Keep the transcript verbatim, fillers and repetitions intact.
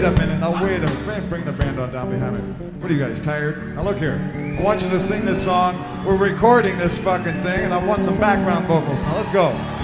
wait a minute. Now wait a minute. Bring the band on down behind me. What are you guys, tired? Now look here. I want you to sing this song. We're recording this fucking thing, and I want some background vocals. Now let's go.